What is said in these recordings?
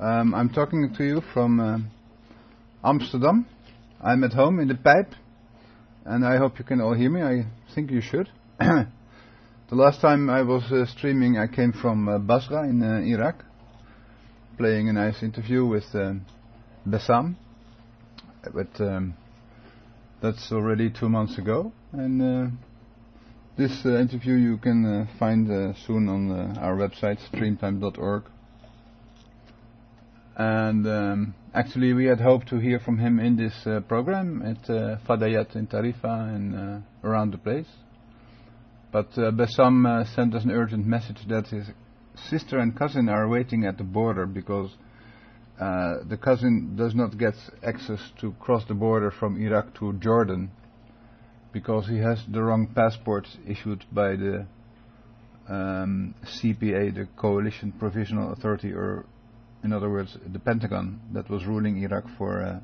I'm talking to you from Amsterdam. I'm at home in the Pijp, and I hope you can all hear me. I think you should. The last time I was streaming, I came from Basra in Iraq, playing a nice interview with Bassam. But that's already 2 months ago, and this interview you can find soon on our website, streamtime.org. And actually we had hoped to hear from him in this program at Fadayat in Tarifa and around the place. But Bassam sent us an urgent message that his sister and cousin are waiting at the border because the cousin does not get access to cross the border from Iraq to Jordan because he has the wrong passport issued by the CPA, the Coalition Provisional Authority, or in other words, the Pentagon that was ruling Iraq for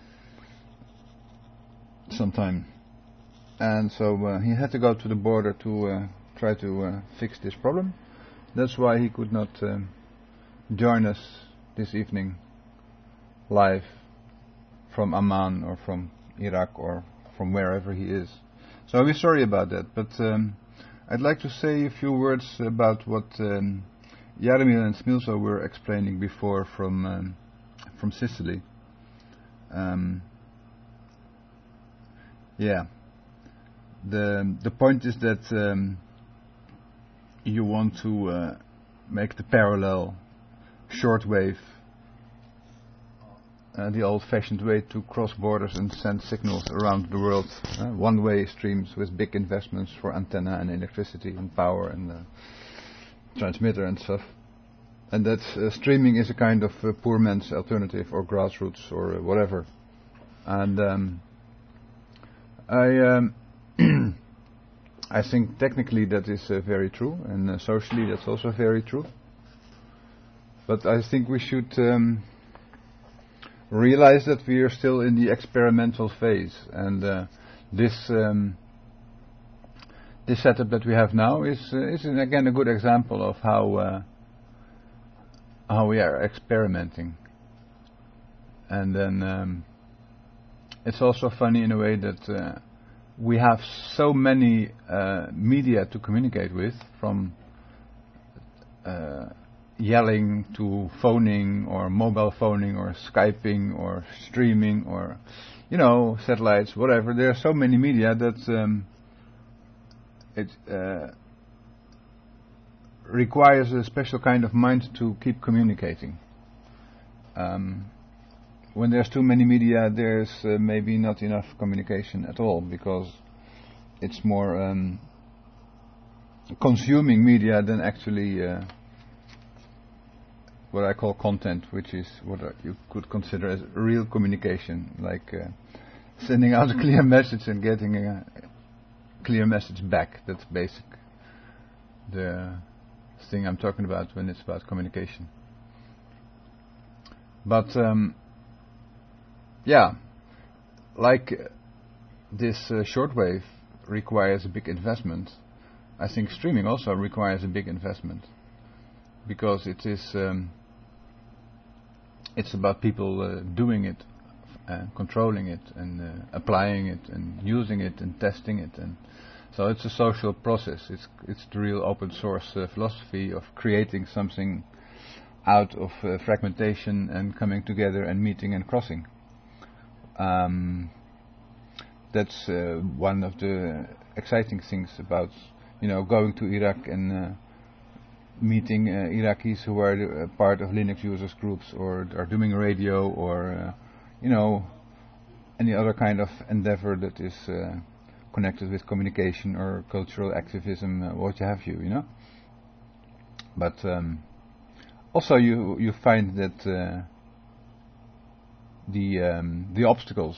some time. And so he had to go to the border to try to fix this problem. That's why he could not join us this evening live from Amman or from Iraq or from wherever he is. So we're sorry about that, but I'd like to say a few words about what Jaromir and Smilzo were explaining before from Sicily. Yeah, the point is that you want to make the parallel shortwave the old-fashioned way to cross borders and send signals around the world, one-way streams with big investments for antenna and electricity and power and transmitter and stuff. And that streaming is a kind of poor man's alternative or grassroots or whatever. And I think technically that is very true, and socially that's also very true. But I think we should realize that we are still in the experimental phase, and this setup that we have now is again a good example of how we are experimenting. And then it's also funny in a way that we have so many media to communicate with, from yelling to phoning or mobile phoning or Skyping or streaming or, satellites, whatever. There are so many media that it requires a special kind of mind to keep communicating. When there's too many media, there's maybe not enough communication at all, because it's more consuming media than actually what I call content, which is what you could consider as real communication, like sending out a clear message and getting a clear message back. That's basic, the thing I'm talking about when it's about communication. But yeah, like this shortwave requires a big investment, I think streaming also requires a big investment, because it is it's about people doing it, controlling it, and applying it, and using it, and testing it, and so it's a social process. It's the real open source philosophy of creating something out of fragmentation and coming together and meeting and crossing. That's one of the exciting things about going to Iraq and meeting Iraqis who are part of Linux users groups, or are doing radio, or any other kind of endeavor that is connected with communication or cultural activism, what have you. But also you find that the obstacles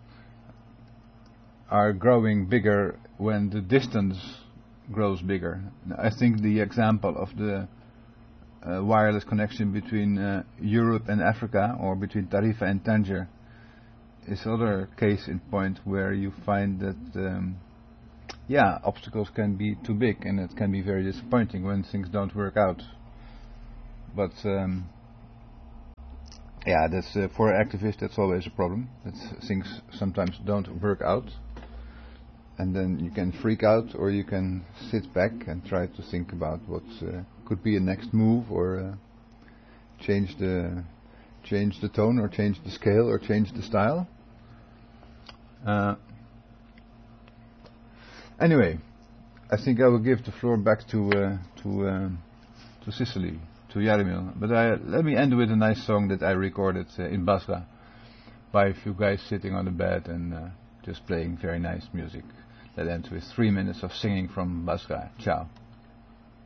are growing bigger when the distance grows bigger. I think the example of the wireless connection between Europe and Africa, or between Tarifa and Tangier, is another case in point where you find that obstacles can be too big, and it can be very disappointing when things don't work out. But Yeah, that's for activists. That's always a problem. That things sometimes don't work out, and then you can freak out, or you can sit back and try to think about what could be a next move, or change the tone, or change the scale, or change the style. Anyway, I think I will give the floor back to Sicily, to Jaromil. But let me end with a nice song that I recorded in Basra by a few guys sitting on the bed and just playing very nice music. That ends with 3 minutes of singing from Basra. Ciao.